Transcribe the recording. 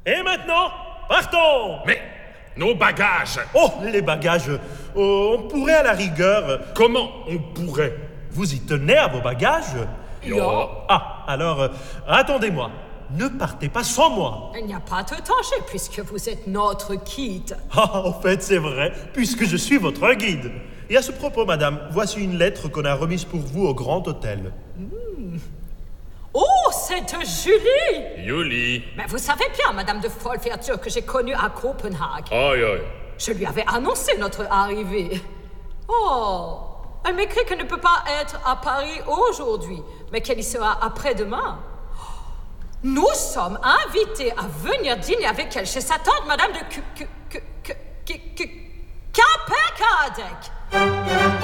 Et maintenant, partons! Mais nos bagages! Oh, les bagages. On pourrait à la rigueur... Comment on pourrait? Vous y tenez à vos bagages? Ja. Ah, alors, attendez-moi. Ne partez pas sans moi. Il n'y a pas de danger puisque vous êtes notre guide. Ah, en fait, c'est vrai, puisque je suis votre guide. Et à ce propos, madame, voici une lettre qu'on a remise pour vous au Grand Hôtel. Oh, c'est de Julie! Julie. Mais vous savez bien, Madame de Folferture, que j'ai connue à Copenhague. Aïe, aïe. Je lui avais annoncé notre arrivée. Oh, elle m'écrit qu'elle ne peut pas être à Paris aujourd'hui, mais qu'elle y sera après-demain. Nous sommes invités à venir dîner avec elle chez sa tante, Madame de Kapekadek.